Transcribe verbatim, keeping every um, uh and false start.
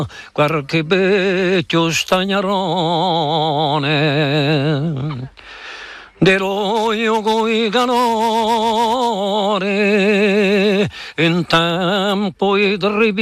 qualche vecchio stagnarone deroio coi canore in tempo i